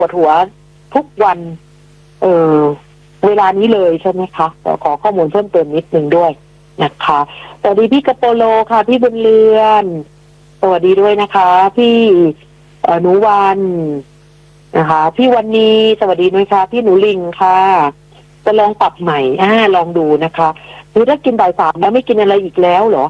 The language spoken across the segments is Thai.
วดหัวทุกวันเออเวลานี้เลยใช่ไหมคะแต่ขอข้อมูลเพิ่มเติมนิดนึงด้วยนะคะสวัสดีพี่กระโปโลค่ะพี่บุญเรือนสวัสดีด้วยนะคะพี่หนูวันนะคะพี่วันนี้สวัสดีด้วยค่ะพี่หนูลิงค่ะจะลองปรับใหม่ลองดูนะคะหรือถ้ากินบ่ายสามแล้วไม่กินอะไรอีกแล้วเหรอ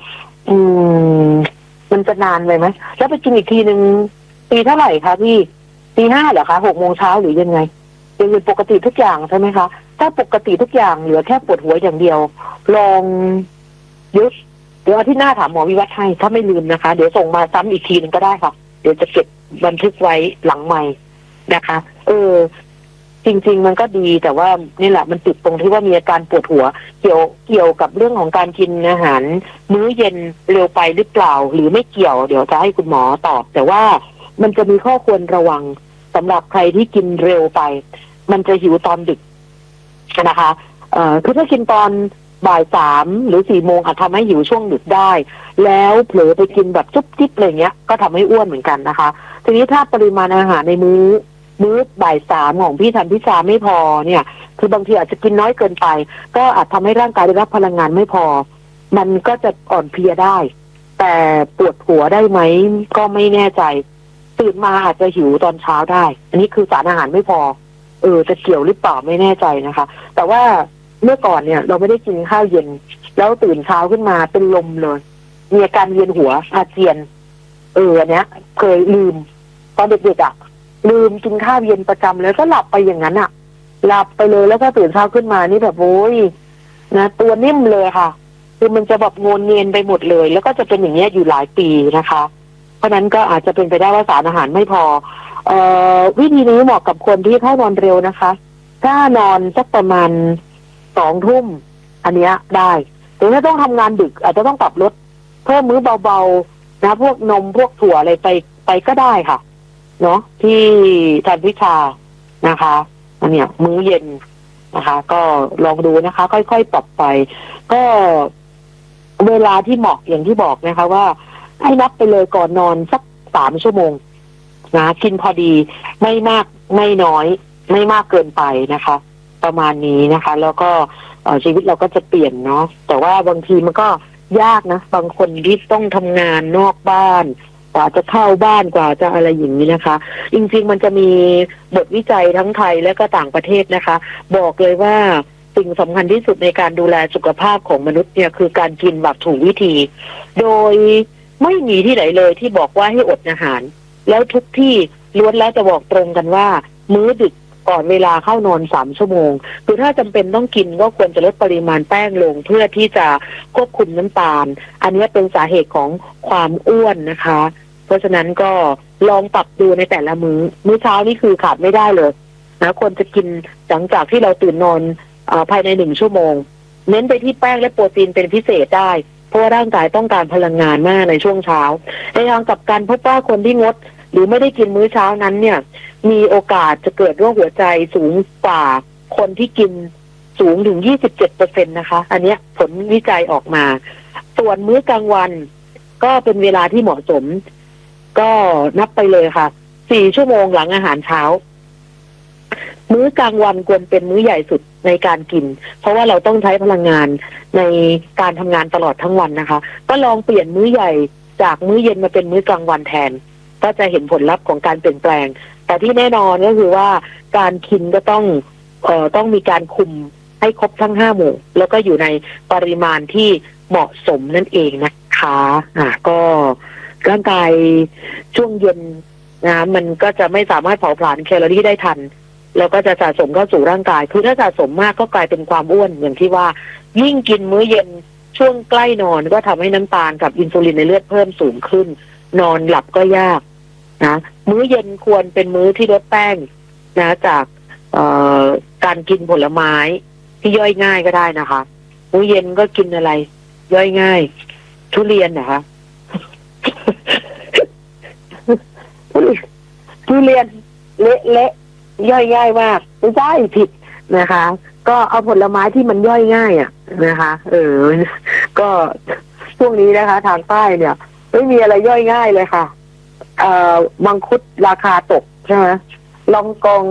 มันจะนานไปไหมแล้วไปกินอีกทีหนึ่งตีเท่าไหร่คะพี่ตีห้าเหรอคะ6 โมงเช้าหรือยังไงเป็นปกติทุกอย่างใช่ไหมคะถ้าปกติทุกอย่างเหลือแค่ปวดหัวอย่างเดียวลองเดี๋ยวอาทิตย์หน้าถามหมอวิวัฒน์ให้ถ้าไม่ลืมนะคะเดี๋ยวส่งมาซ้ำอีกทีนึงก็ได้ค่ะเดี๋ยวจะเก็บบันทึกไว้หลังใหม่นะคะจริงๆมันก็ดีแต่ว่านี่แหละมันติดตรงที่ว่ามีอาการปวดหัวเกี่ยวกับเรื่องของการกินอาหารมื้อเย็นเร็วไปหรือเปล่าหรือไม่เกี่ยวเดี๋ยวจะให้คุณหมอตอบแต่ว่ามันจะมีข้อควรระวังสำหรับใครที่กินเร็วไปมันจะหิวตอนดึกนะคะคือถ้ากินตอนบ่าย3 หรือ4 โมงอาจทำให้หิวช่วงดึกได้แล้วเผลอไปกินแบบจุ๊บจิ๊บอะไรเงี้ยก็ทำให้อ้วนเหมือนกันนะคะทีนี้ถ้าปริมาณอาหารในมื้อบ่าย3ของพี่ทันพิชาไม่พอเนี่ยคือบางทีอาจจะกินน้อยเกินไปก็อาจทำให้ร่างกายได้รับพลังงานไม่พอมันก็จะอ่อนเพลียได้แต่ปวดหัวได้ไหมก็ไม่แน่ใจตื่นมาอาจจะหิวตอนเช้าได้อันนี้คือสารอาหารไม่พอจะเกี่ยวหรือเปล่าไม่แน่ใจนะคะแต่ว่าเมื่อก่อนเนี่ยเราไม่ได้กินข้าวเย็นแล้วตื่นเช้าขึ้นมาเป็นลมเลยมีอาการเวียนหัวอาเจียนอันเนี้ยเคยลืมตอนเด็กๆลืมกินข้าวเย็นประจำแล้วก็หลับไปอย่างนั้นหลับไปเลยแล้วก็ตื่นเช้าขึ้นมานี่แบบโอ้ยนะตัวนิ่มเลยค่ะคือมันจะแบบงนเงียนไปหมดเลยแล้วก็จะเป็นอย่างเงี้ยอยู่หลายปีนะคะเพราะนั้นก็อาจจะเป็นไปได้ว่าสารอาหารไม่พอวิธีนี้เหมาะกับคนที่เข้านอนเร็วนะคะถ้านอนสักประมาณ2 ทุ่มอันเนี้ยได้แต่ถ้าต้องทำงานดึกอาจจะต้องปรับลดเพิ่มมื้อเบาๆนะพวกนมพวกถั่วอะไรไปก็ได้ค่ะเนาะที่ทันพิชานะคะอันเนี้ยมื้อเย็นนะคะก็ลองดูนะคะค่อยๆปรับไปก็เวลาที่เหมาะอย่างที่บอกนะคะว่าให้นับไปเลยก่อนนอนสัก3 ชั่วโมงนะกินพอดีไม่มากไม่น้อยไม่มากเกินไปนะคะประมาณนี้นะคะแล้วก็ชีวิตเราก็จะเปลี่ยนเนาะแต่ว่าบางทีมันก็ยากนะบางคนที่ต้องทำงานนอกบ้านกว่าจะเข้าบ้านกว่าจะอะไรอย่างนี้นะคะจริงๆมันจะมีบทวิจัยทั้งไทยและก็ต่างประเทศนะคะบอกเลยว่าสิ่งสำคัญที่สุดในการดูแลสุขภาพของมนุษย์เนี่ยคือการกินแบบถูกวิธีโดยไม่มีที่ไหนเลยที่บอกว่าให้อดอาหารแล้วทุกที่ล้วนแล้วจะบอกตรงกันว่ามื้อดึกก่อนเวลาเข้านอน3 ชั่วโมงคือถ้าจำเป็นต้องกินก็ควรจะลดปริมาณแป้งลงเพื่อที่จะควบคุมน้ำตาลอันนี้เป็นสาเหตุของความอ้วนนะคะเพราะฉะนั้นก็ลองปรับดูในแต่ละมื้อเช้านี่คือขาดไม่ได้เลยนะควรจะกินหลังจากที่เราตื่นนอนภายใน1 ชั่วโมงเน้นไปที่แป้งและโปรตีนเป็นพิเศษได้เพราะว่าร่างกายต้องการพลังงานมากในช่วงเช้าในทางกลับกันพบว่าคนที่งดหรือไม่ได้กินมื้อเช้านั้นเนี่ยมีโอกาสจะเกิดโรคหัวใจสูงกว่าคนที่กินสูงถึง 27% นะคะอันนี้ผลวิจัยออกมาส่วนมื้อกลางวันก็เป็นเวลาที่เหมาะสมก็นับไปเลยค่ะ4 ชั่วโมงหลังอาหารเช้ามื้อกลางวันควรเป็นมื้อใหญ่สุดในการกินเพราะว่าเราต้องใช้พลังงานในการทำงานตลอดทั้งวันนะคะก็ลองเปลี่ยนมื้อใหญ่จากมื้อเย็นมาเป็นมื้อกลางวันแทนก็จะเห็นผลลัพธ์ของการเปลี่ยนแปลงแต่ที่แน่นอนก็คือว่าการกินก็ต้องมีการคุมให้ครบทั้ง5 หมู่แล้วก็อยู่ในปริมาณที่เหมาะสมนั่นเองนะคะก็ร่างกายช่วงเย็นนะมันก็จะไม่สามารถเผาผลาญแคลอรี่ได้ทันแล้วก็จะสะสมเข้าสู่ร่างกายคือถ้าสะสมมากก็กลายเป็นความอ้วนอย่างที่ว่ายิ่งกินมื้อเย็นช่วงใกล้นอนก็ทำให้น้ำตาลกับอินซูลินในเลือดเพิ่มสูงขึ้นนอนหลับก็ยากนะมื้อเย็นควรเป็นมื้อที่ลดแป้งนะจากการกินผลไม้ที่ย่อยง่ายก็ได้นะคะมื้อเย็นก็กินอะไรย่อยง่ายทุเรียนนะคะ ทุเรียนเละย่อยง่ายมากไม่ใช่ผิดนะคะก็เอาผลไม้ที่มันย่อยง่ายนะคะก็ช่วงนี้นะคะทางใต้เนี่ยไม่มีอะไรย่อยง่ายเลยค่ะมังคุดราคาตกใช่ไหมลองกอง